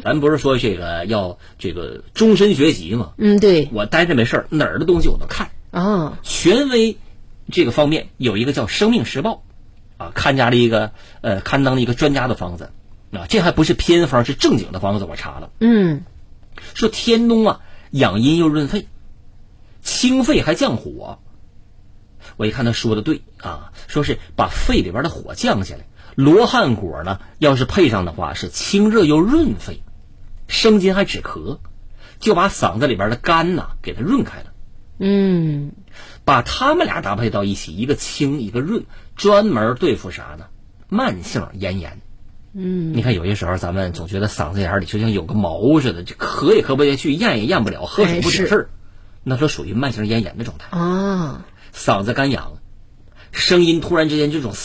咱不是说这个要这个终身学习吗？ 对， 我待着没事哪儿的东西我都看啊。 权威这个方面有一个叫《生命时报》啊，刊登了一个专家的方子啊，这还不是偏方，是正经的方子，我查了。说天冬啊，养阴又润肺，清肺还降火。我一看他说的对啊，说是把肺里边的火降下来。罗汉果呢，要是配上的话，是清热又润肺，生津还止咳，就把嗓子里边的干呐给它润开了。把他们俩搭配到一起，一个清一个润，专门对付啥呢？慢性咽炎。你看有些时候咱们总觉得嗓子眼里就像有个毛似的，就咳也咳不下去，咽也咽不了，喝水不顶事儿，那都属于慢性咽炎的状态啊。嗓子干痒，声音突然之间这种